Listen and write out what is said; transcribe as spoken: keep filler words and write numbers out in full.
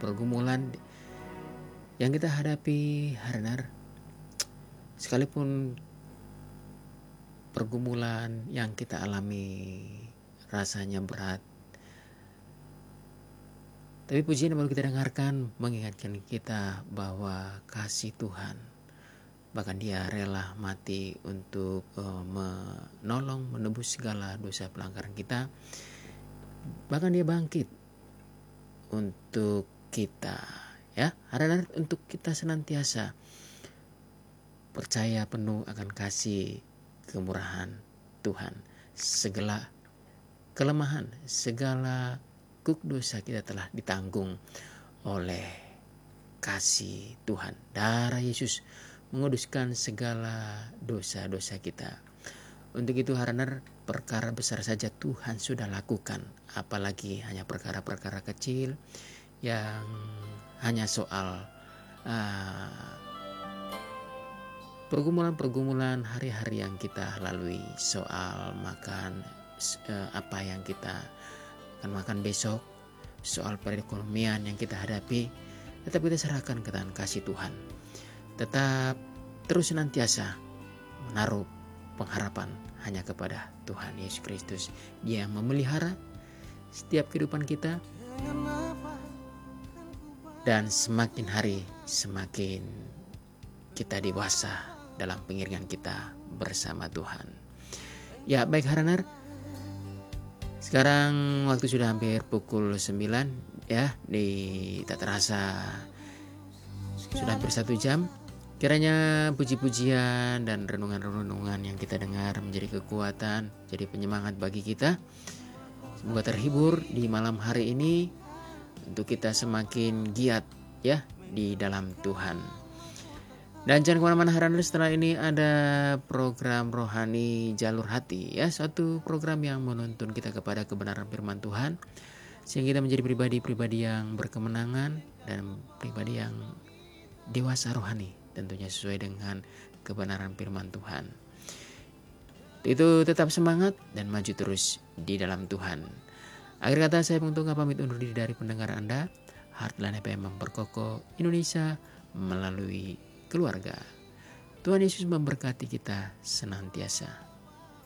pergumulan yang kita hadapi, Harnar, sekalipun pergumulan yang kita alami rasanya berat, tapi pujian yang baru kita dengarkan mengingatkan kita bahwa kasih Tuhan, bahkan dia rela mati untuk uh, menolong, menebus segala dosa pelanggaran kita. Bahkan dia bangkit untuk kita, ya, harap untuk kita senantiasa percaya penuh akan kasih kemurahan Tuhan. Segala kelemahan, segala kuk dosa kita telah ditanggung oleh kasih Tuhan. Darah Yesus menguduskan segala dosa-dosa kita. Untuk itu harap perkara besar saja Tuhan sudah lakukan, apalagi hanya perkara-perkara kecil yang hanya soal uh, pergumulan-pergumulan hari-hari yang kita lalui, soal makan uh, apa yang kita akan makan besok, soal perekonomian yang kita hadapi, tetap kita serahkan ke tangan kasih Tuhan. Tetap terus senantiasa menaruh pengharapan hanya kepada Tuhan Yesus Kristus. Dia yang memelihara setiap kehidupan kita, dan semakin hari semakin kita dewasa dalam pengiringan kita bersama Tuhan. Ya, baik Haranar, sekarang waktu sudah hampir pukul sembilan, ya, di tak terasa sudah hampir satu jam. Kiranya puji-pujian dan renungan-renungan yang kita dengar menjadi kekuatan, jadi penyemangat bagi kita. Semoga terhibur di malam hari ini untuk kita semakin giat, ya, di dalam Tuhan. Dan jangan kemana-mana Harana, setelah ini ada program rohani jalur hati, ya, suatu program yang menuntun kita kepada kebenaran firman Tuhan, sehingga kita menjadi pribadi-pribadi yang berkemenangan dan pribadi yang dewasa rohani, tentunya sesuai dengan kebenaran firman Tuhan. Itu tetap semangat dan maju terus di dalam Tuhan. Akhir kata saya menguntungkan pamit undur diri dari pendengar Anda. Heartland F M memperkokoh Indonesia melalui keluarga. Tuhan Yesus memberkati kita senantiasa.